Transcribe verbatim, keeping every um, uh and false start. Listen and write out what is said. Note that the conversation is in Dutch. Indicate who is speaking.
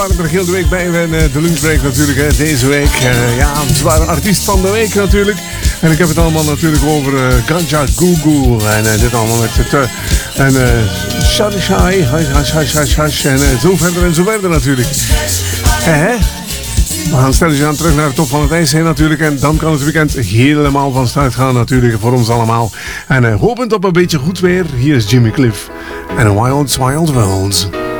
Speaker 1: waren er heel de week bij en uh, de lunchbreak natuurlijk hè, deze week. Uh, ja, ze waren artiest van de week natuurlijk. En ik heb het allemaal natuurlijk over uh, Ganja Gugu en uh, dit allemaal met het uh, en uh, Shadi Shai, hash hash hash hash en uh, zo verder en zo verder natuurlijk. Eh, hè? We gaan stelletjes aan terug naar de top van het ijs heen natuurlijk. En dan kan het weekend helemaal van start gaan natuurlijk voor ons allemaal. En uh, hopend op een beetje goed weer, hier is Jimmy Cliff en Wild Wild World.